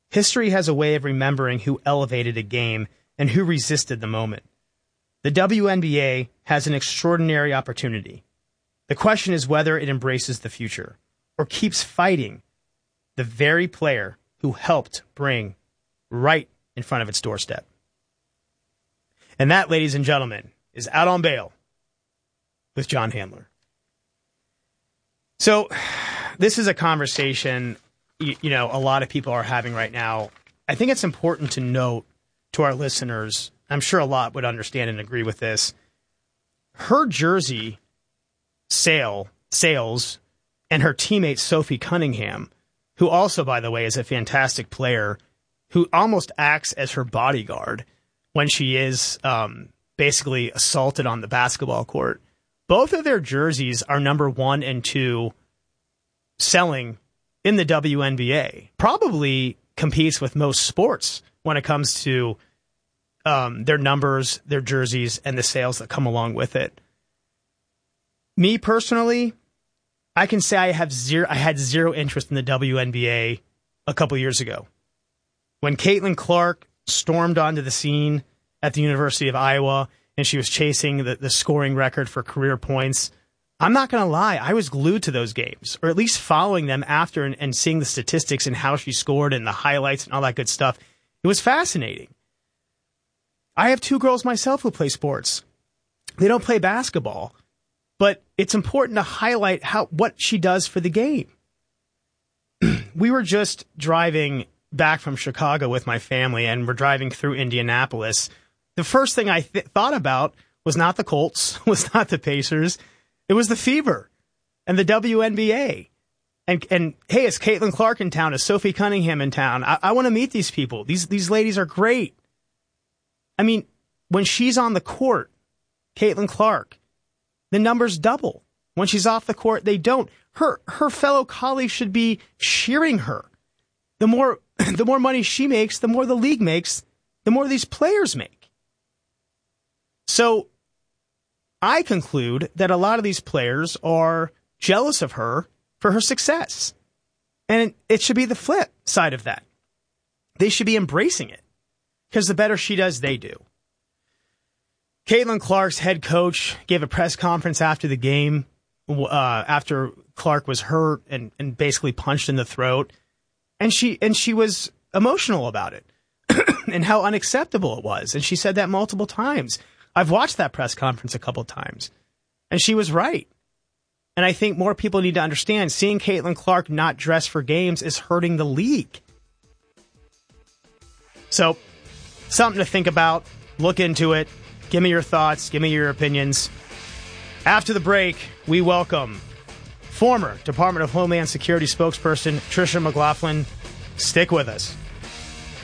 History has a way of remembering who elevated a game and who resisted the moment. The WNBA has an extraordinary opportunity. The question is whether it embraces the future or keeps fighting the very player who helped bring right in front of its doorstep. And that, ladies and gentlemen, is Out on Bail with John Handler. So this is a conversation, a lot of people are having right now. I think it's important to note to our listeners, I'm sure a lot would understand and agree with this, her jersey sales and her teammate Sophie Cunningham, who also, by the way, is a fantastic player, who almost acts as her bodyguard when she is basically assaulted on the basketball court. Both of their jerseys are number 1 and 2 selling in the WNBA. Probably competes with most sports when it comes to their numbers, their jerseys, and the sales that come along with it. Me personally, I can say I had zero interest in the WNBA a couple years ago. When Caitlin Clark stormed onto the scene at the University of Iowa and she was chasing the scoring record for career points, I'm not going to lie, I was glued to those games, or at least following them after and seeing the statistics and how she scored and the highlights and all that good stuff. It was fascinating. I have 2 girls myself who play sports. They don't play basketball, but it's important to highlight what she does for the game. We were just driving back from Chicago with my family, and we're driving through Indianapolis. The first thing I thought about was not the Colts, was not the Pacers. It was the Fever and the WNBA. And hey, is Caitlin Clark in town? Is Sophie Cunningham in town? I want to meet these people. These ladies are great. I mean, when she's on the court, Caitlin Clark, the numbers double. When she's off the court, they don't. Her fellow colleagues should be cheering her. The more money she makes, the more the league makes, the more these players make. So I conclude that a lot of these players are jealous of her for her success. And it should be the flip side of that. They should be embracing it, because the better she does, they do. Caitlin Clark's head coach gave a press conference after the game, after Clark was hurt and basically punched in the throat. And she was emotional about it and how unacceptable it was. And she said that multiple times. I've watched that press conference a couple times, and she was right. And I think more people need to understand, seeing Caitlin Clark not dress for games is hurting the league. So, something to think about. Look into it. Give me your thoughts. Give me your opinions. After the break, we welcome former Department of Homeland Security spokesperson Tricia McLaughlin. Stick with us.